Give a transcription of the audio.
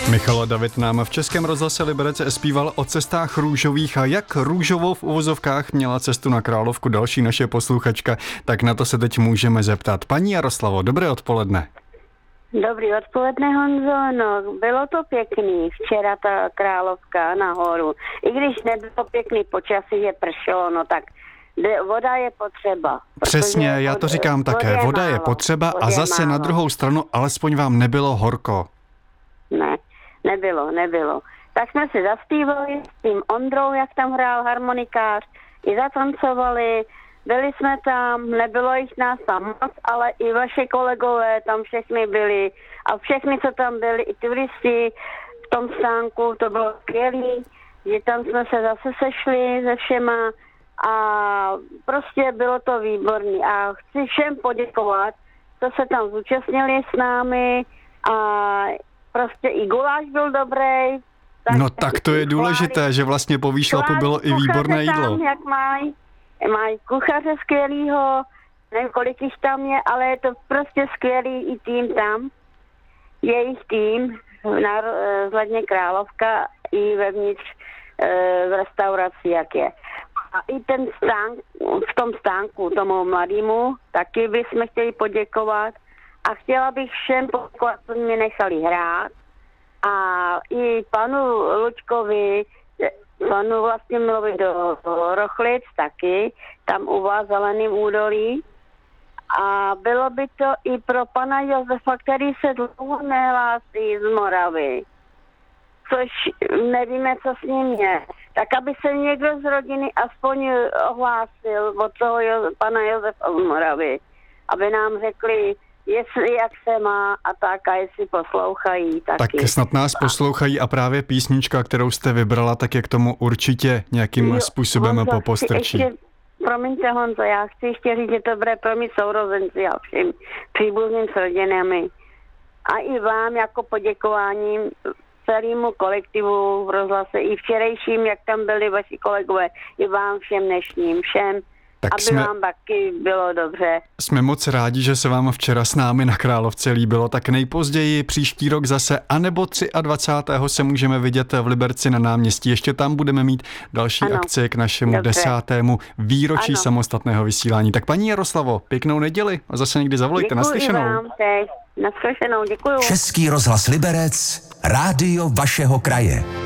Michal David nám v Českém rozhlase Liberec zpíval o cestách růžových a jak růžovou v uvozovkách měla cestu na Královku další naše posluchačka, tak na to se teď můžeme zeptat. Paní Jaroslavo, dobré odpoledne. Dobrý odpoledne, Honzo. No, bylo to pěkný včera ta Královka nahoru. I když nebylo pěkný počasí, že pršelo, no tak voda je potřeba. Přesně, já to říkám také. Voda je potřeba a zase na druhou stranu alespoň vám nebylo horko. Ne, nebylo. Tak jsme si zaspívali s tím Ondrou, jak tam hrál harmonikář, i zatancovali, byli jsme tam, nebylo jich nás tam moc, ale i vaše kolegové tam všechny byli a všechny, co tam byli, i turisti v tom stánku, to bylo skvělý, že tam jsme se zase sešli se všema a prostě bylo to výborný a chci všem poděkovat, co se tam zúčastnili s námi a prostě i guláš byl dobrý. No tak to je důležité, že vlastně po výšlapu bylo i výborné jídlo. Tam, jak mají kuchaře skvělýho, nevím, kolik jich tam je, ale je to prostě skvělý i tým tam. Jejich tým, vzhledně Královka, i vevnitř v restauraci, jak je. A i ten stánk, v tom stánku, tomu mladému, taky bychom chtěli poděkovat. A chtěla bych všem poděkovat, co mě nechali hrát. A i panu Lučkovi, panu vlastně Milovi do Rochlic taky, tam u vás Zeleným údolí. A bylo by to i pro pana Josefa, který se dlouho nehlásí z Moravy. Což nevíme, co s ním je. Tak aby se někdo z rodiny aspoň ohlásil od toho pana Josefa z Moravy. Aby nám řekli, jestli jak se má a tak a jestli poslouchají taky. Tak snad nás poslouchají a právě písnička, kterou jste vybrala, tak je k tomu určitě nějakým způsobem Honzo, popostrčí. Promiňte, Honzo, já chci ještě říct, že to bude pro mě sourozenci a všem příbuzným s rodinami. A i vám jako poděkováním celému kolektivu v rozhlase i včerejším, jak tam byli vaši kolegové, i vám všem dnešním, všem. Tak aby vám taky bylo dobře. Jsme moc rádi, že se vám včera s námi na Královce líbilo, tak nejpozději příští rok zase, anebo 23. se můžeme vidět v Liberci na náměstí. Ještě tam budeme mít další akci k našemu 10. výročí samostatného vysílání. Tak paní Jaroslavo, pěknou neděli a zase někdy zavolejte. Naslyšenou. Naslyšenou, děkuju. Český rozhlas Liberec, rádio vašeho kraje.